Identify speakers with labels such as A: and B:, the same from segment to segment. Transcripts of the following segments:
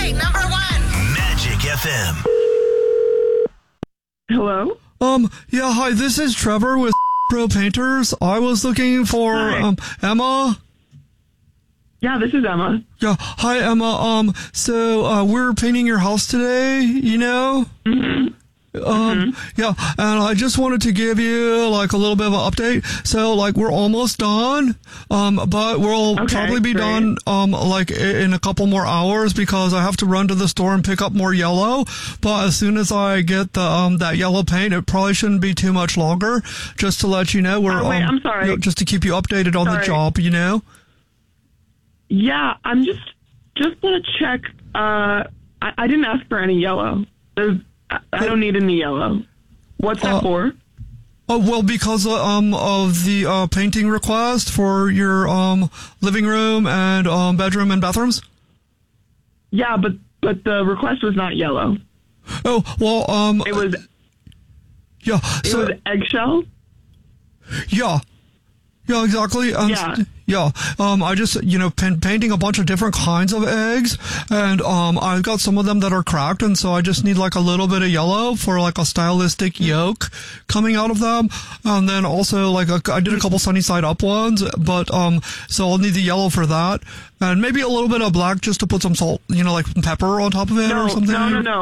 A: right, number one.
B: Magic FM.
C: Hello?
D: Yeah, hi, this is Trevor with Pro Painters. I was looking for,
C: Hi.
D: Emma.
C: Yeah, this is Emma.
D: Yeah, hi, Emma. So, we're painting your house today, you know? Yeah, and I just wanted to give you, like, a little bit of an update. So, like, we're almost done, but we'll probably be
C: great.
D: done, like, in a couple more hours because I have to run to the store and pick up more yellow. But as soon as I get the, that yellow paint, it probably shouldn't be too much longer. Just to let you know, we're,
C: wait, I'm sorry.
D: you know, just to keep you updated on the
C: Sorry.
D: job, you know?
C: Yeah, I'm just want to check. I didn't ask for any yellow. I don't need any yellow. What's that for?
D: Oh, well, because of the painting request for your living room and bedroom and bathrooms.
C: Yeah, but the request was not yellow.
D: Oh, well,
C: It was
D: yeah.
C: it
D: So
C: was eggshell.
D: yeah, exactly.
C: Yeah.
D: I just painting a bunch of different kinds of eggs, and I've got some of them that are cracked, and so I just need like a little bit of yellow for like a stylistic yolk coming out of them, and then also like I did a couple sunny side up ones, but so I'll need the yellow for that, and maybe a little bit of black just to put some salt, like pepper on top of it or something.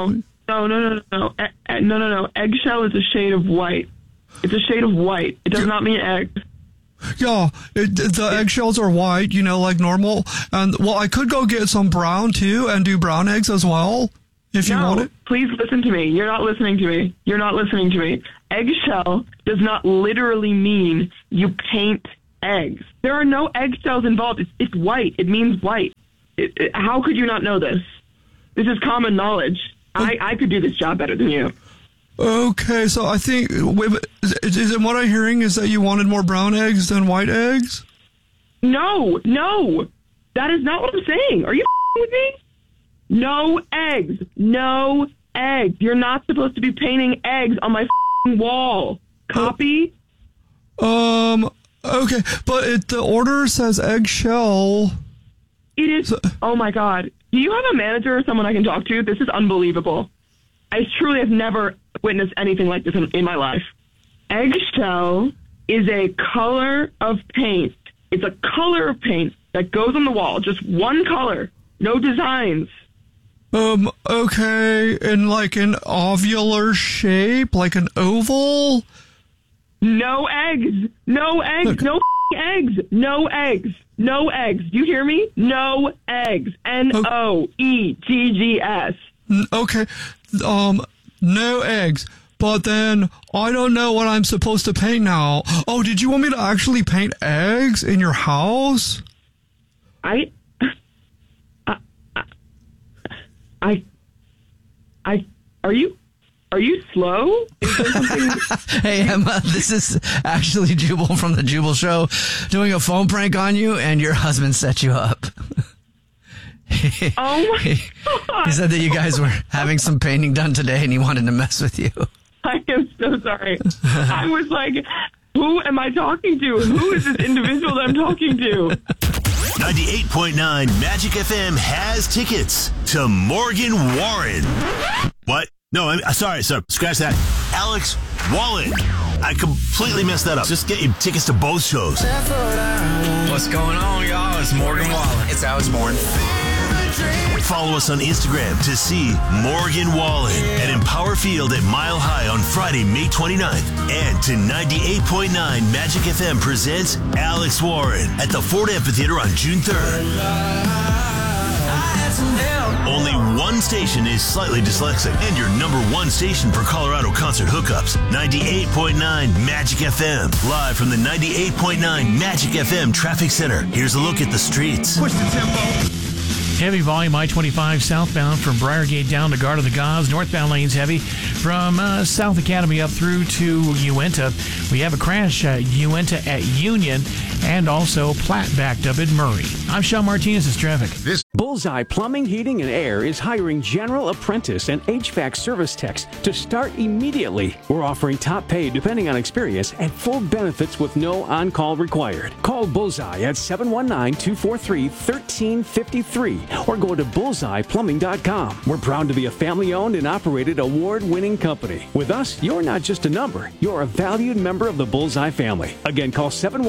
C: No. Eggshell is a shade of white. It's a shade of white. It does not mean egg.
D: Yeah, the eggshells are white, like normal. And, well, I could go get some brown, too, and do brown eggs as well, if you want it.
C: Please listen to me. You're not listening to me. Eggshell does not literally mean you paint eggs. There are no eggshells involved. It's white. It means white. How could you not know this? This is common knowledge. I could do this job better than you.
D: Okay, so I think, is it what I'm hearing is that you wanted more brown eggs than white eggs?
C: No. That is not what I'm saying. Are you with me? No eggs. You're not supposed to be painting eggs on my wall. Copy?
D: Okay, but the order says eggshell.
C: It is. Oh my God. Do you have a manager or someone I can talk to? This is unbelievable. I truly have never witnessed anything like this in my life. Eggshell is a color of paint. It's a color of paint that goes on the wall. Just one color. No designs.
D: Okay, in like an ovular shape, like an oval?
C: No eggs. No eggs.
D: Look.
C: No eggs. No eggs. No eggs. Do you hear me? No eggs. Noeggs.
D: Okay, no eggs. But then I don't know what I'm supposed to paint now. Oh, did you want me to actually paint eggs in your house?
C: Are you slow? Is there something?
E: Hey, Emma, this is actually Jubal from the Jubal Show doing a phone prank on you, and your husband set you up.
C: Oh my God.
E: He said that you guys were having some painting done today, and he wanted to mess with you.
C: I am so sorry. I was like, who am I talking to? Who is this individual that I'm talking to?
B: 98.9 Magic FM has tickets to Morgan Wallen. What? No, I'm sorry. Scratch that. Alex Wallen. I completely messed that up. Just get your tickets to both shows.
F: What's going on, y'all? It's Morgan Wallen. It's Alex Bourne.
B: Follow us on Instagram to see Morgan Wallen at Empower Field at Mile High on Friday, May 29th. And to 98.9 Magic FM presents Alex Warren at the Ford Amphitheater on June 3rd. Only one station is slightly dyslexic, and your number one station for Colorado concert hookups. 98.9 Magic FM. Live from the 98.9 Magic FM Traffic Center. Here's a look at the streets.
D: Push the tempo.
G: Heavy volume I-25 southbound from Briargate down to Garden of the Gods. Northbound lanes heavy from South Academy up through to Uinta. We have a crash at Uinta at Union and also Platte backed up at Murray. I'm Sean Martinez. It's traffic.
A: Bullseye Plumbing, Heating, and Air is hiring general apprentice and HVAC service techs to start immediately. We're offering top pay depending on experience and full benefits with no on-call required. Call Bullseye at 719-243-1353 or go to bullseyeplumbing.com. We're proud to be a family-owned and operated award-winning company. With us, you're not just a number. You're a valued member of the Bullseye family. Again, call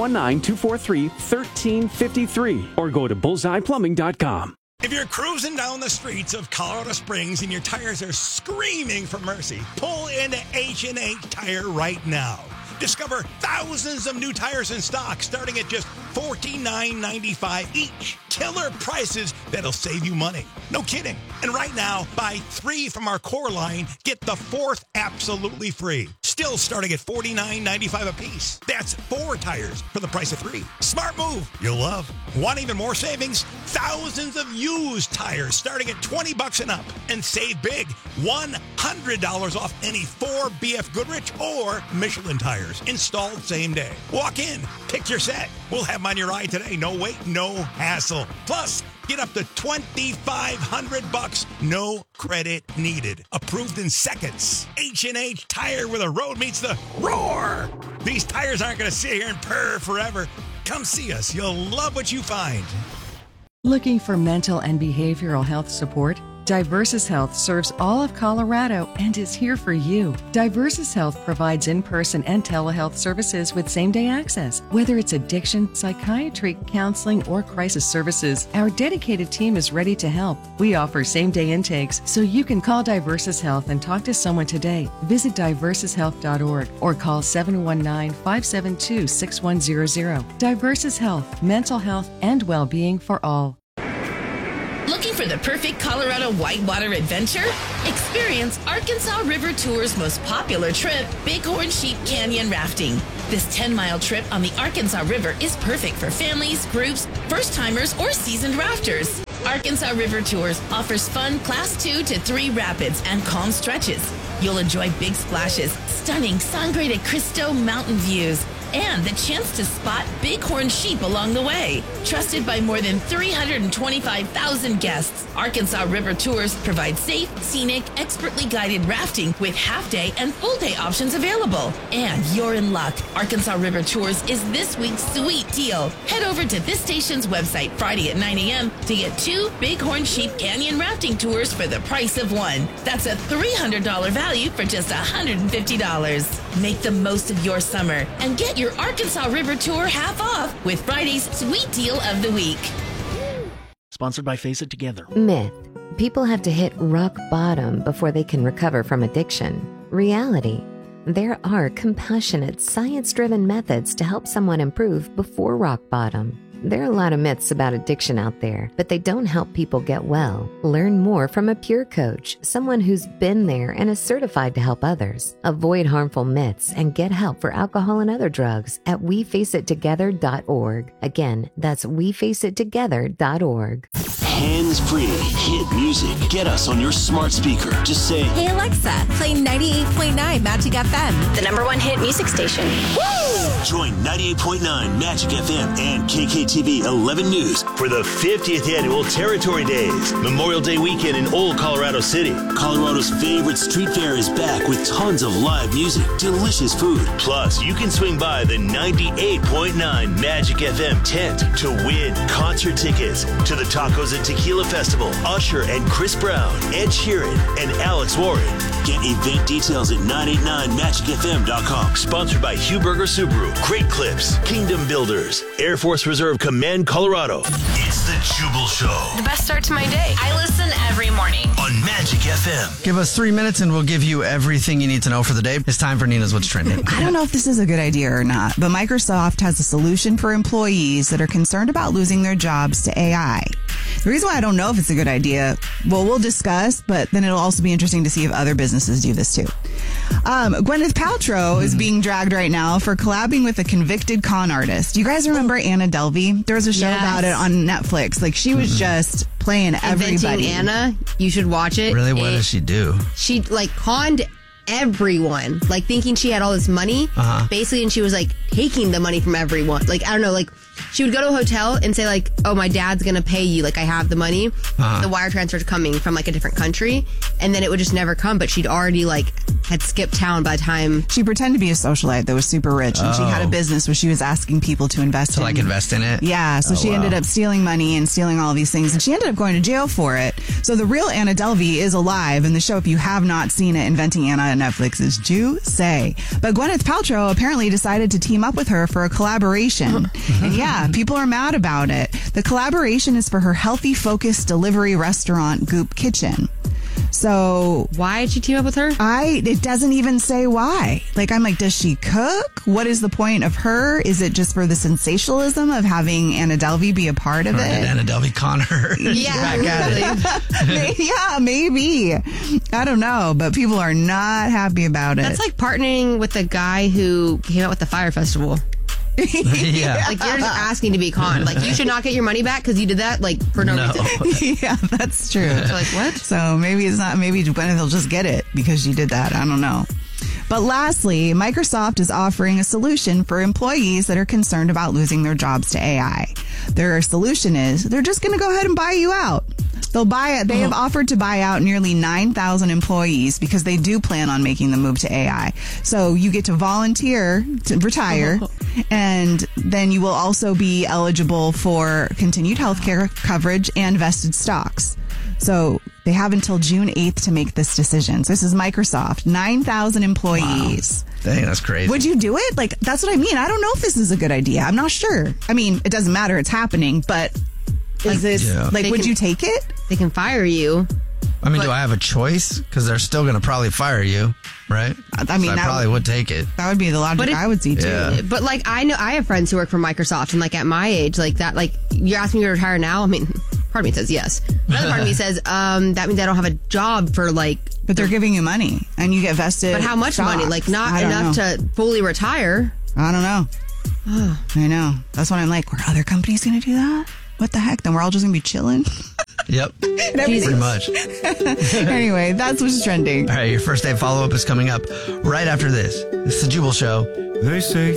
A: 719-243-1353 or go to bullseyeplumbing.com.
H: If you're cruising down the streets of Colorado Springs and your tires are screaming for mercy, pull into H&H Tire right now. Discover thousands of new tires in stock starting at just $49.95 each. Killer prices that'll save you money. No kidding. And right now, buy 3 from our core line, get the 4th absolutely free. Still starting at $49.95 a piece. That's 4 tires for the price of 3. Smart move you'll love. Want even more savings? Thousands of used tires starting at $20 and up. And save big. $100 off any 4 BF Goodrich or Michelin tires. Installed same day. Walk in, pick your set. We'll have them on your ride today. No wait, no hassle. Plus, get up to $2,500. No credit needed. Approved in seconds. H&H Tire, where the road meets the roar. These tires aren't going to sit here and purr forever. Come see us. You'll love what you find.
I: Looking for mental and behavioral health support? Diversus Health serves all of Colorado and is here for you. Diversus Health provides in-person and telehealth services with same-day access. Whether it's addiction, psychiatry, counseling, or crisis services, our dedicated team is ready to help. We offer same-day intakes, so you can call Diversus Health and talk to someone today. Visit diversushealth.org or call 719-572-6100. Diversus Health, mental health and well-being for all.
J: Looking for the perfect Colorado whitewater adventure? Experience Arkansas River Tour's most popular trip, Bighorn Sheep Canyon Rafting. This 10-mile trip on the Arkansas River is perfect for families, groups, first-timers, or seasoned rafters. Arkansas River Tours offers fun Class 2 to 3 rapids and calm stretches. You'll enjoy big splashes, stunning Sangre de Cristo mountain views, and the chance to spot bighorn sheep along the way. Trusted by more than 325,000 guests, Arkansas River Tours provide safe, scenic, expertly guided rafting with half-day and full-day options available. And you're in luck. Arkansas River Tours is this week's sweet deal. Head over to this station's website Friday at 9 a.m. to get 2 Bighorn Sheep Canyon rafting tours for the price of 1. That's a $300 value for just $150. Make the most of your summer and get your Arkansas River Tour half off with Friday's Sweet Deal of the Week.
K: Sponsored by Face It Together.
L: Myth. People have to hit rock bottom before they can recover from addiction. Reality. There are compassionate, science-driven methods to help someone improve before rock bottom. There are a lot of myths about addiction out there, but they don't help people get well. Learn more from a peer coach, someone who's been there and is certified to help others. Avoid harmful myths and get help for alcohol and other drugs at WeFaceItTogether.org. Again, that's WeFaceItTogether.org.
B: Hands-free hit music. Get us on your smart speaker. Just say,
M: "Hey Alexa, play 98.9 Magic FM, the #1 hit music station."
B: Woo! Join 98.9 Magic FM and KKTV 11 News for the 50th annual Territory Days, Memorial Day weekend in Old Colorado City. Colorado's favorite street fair is back with tons of live music, delicious food. Plus, you can swing by the 98.9 Magic FM tent to win concert tickets to the Tacos and Tequila Festival, Usher and Chris Brown, Ed Sheeran, and Alex Warren. Get event details at 989magicfm.com. Sponsored by Hugh Berger Subaru, Great Clips, Kingdom Builders, Air Force Reserve Command, Colorado. It's the Jubal Show.
M: The best start to my day. I listen every morning
B: on Magic FM.
E: Give us 3 minutes and we'll give you everything you need to know for the day. It's time for Nina's What's Trending.
N: I don't know if this is a good idea or not, but Microsoft has a solution for employees that are concerned about losing their jobs to AI. The reason why I don't know if it's a good idea, well, we'll discuss, but then it'll also be interesting to see if other businesses do this too. Gwyneth Paltrow is being dragged right now for collabing with a convicted con artist. You guys remember Anna Delvey? There was a show about it on Netflix. Like, she was just playing everybody.
O: Inventing Anna, you should watch it.
E: Really, what does she do?
O: She, conned everyone, thinking she had all this money, basically, and she was, taking the money from everyone. I don't know, she would go to a hotel and say like, oh, my dad's going to pay you. Like, I have the money. The wire transfer's coming from like a different country. And then it would just never come. But she'd already like had skipped town by the time.
N: She pretended to be a socialite that was super rich. And she had a business where she was asking people to invest in.
E: Like invest in it?
N: Yeah. So she ended up stealing money and stealing all these things. And she ended up going to jail for it. So the real Anna Delvey is alive. And the show, if you have not seen it, Inventing Anna on Netflix, is juicy. But Gwyneth Paltrow apparently decided to team up with her for a collaboration. And yeah, people are mad about it. The collaboration is for her healthy focused delivery restaurant, Goop Kitchen. So
O: why did she team up with her?
N: It doesn't even say why. Like, I'm like, does she cook? What is the point of her? Is it just for the sensationalism of having Anna Delvey be a part of it?
E: Did Anna Delvey con her?
O: Yeah, really.
N: Yeah, maybe. I don't know, but people are not happy about it.
O: That's like partnering with the guy who came out with the Fire Festival.
E: Yeah.
O: Like, you're just asking to be conned. Like, you should not get your money back because you did that, like, for no reason.
N: Yeah, that's true.
O: So, like, what?
N: So maybe it's not, maybe Gwyneth will just get it because you did that. I don't know. But lastly, Microsoft is offering a solution for employees that are concerned about losing their jobs to AI. Their solution is they're just going to go ahead and buy you out. They'll buy it. They have offered to buy out nearly 9,000 employees because they do plan on making the move to AI. So you get to volunteer to retire, and then you will also be eligible for continued healthcare coverage and vested stocks. So they have until June 8th to make this decision. So this is Microsoft, 9,000 employees.
E: Wow. Dang, that's crazy.
N: Would you do it? Like, that's what I mean. I don't know if this is a good idea. I'm not sure. I mean, it doesn't matter. It's happening, but is this, like, would you take it?
O: They can fire you.
E: I mean, do I have a choice? Because they're still going to probably fire you, right?
N: I mean,
E: so I probably would take it.
N: That would be the logic I would see, too.
E: Yeah.
O: But, like, I know I have friends who work for Microsoft, and, like, at my age, like, that, like, you're asking me to retire now? I mean, part of me says yes. Another part of me says, that means I don't have a job for, like...
N: But they're giving you money, and you get vested.
O: But how much
N: stocks.
O: money? Like, not enough to fully retire.
N: I don't know. I know. That's what I'm like, were other companies going to do that? What the heck? Then we're all just going to be chilling?
E: Yep. Pretty much.
N: Anyway, that's what's trending.
E: All right, your first day follow-up is coming up right after this. It's the Jubal Show.
P: They say